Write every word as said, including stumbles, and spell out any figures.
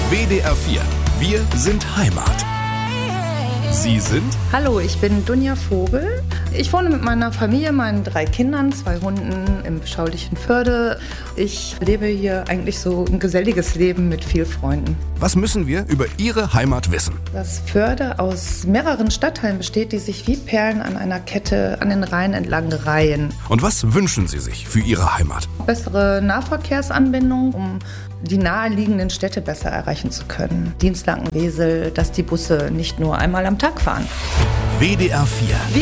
W D R vier. Wir sind Heimat. Sie sind? Hallo, ich bin Dunja Vogel. Ich wohne mit meiner Familie, meinen drei Kindern, zwei Hunden im beschaulichen Förde. Ich lebe hier eigentlich so ein geselliges Leben mit vielen Freunden. Was müssen wir über Ihre Heimat wissen? Das Förde aus mehreren Stadtteilen besteht, die sich wie Perlen an einer Kette an den Rhein entlang reihen. Und was wünschen Sie sich für Ihre Heimat? Bessere Nahverkehrsanbindung, um die naheliegenden Städte besser erreichen zu können. Dienstlaken, Wesel, dass die Busse nicht nur einmal am Tag fahren. W D R vier.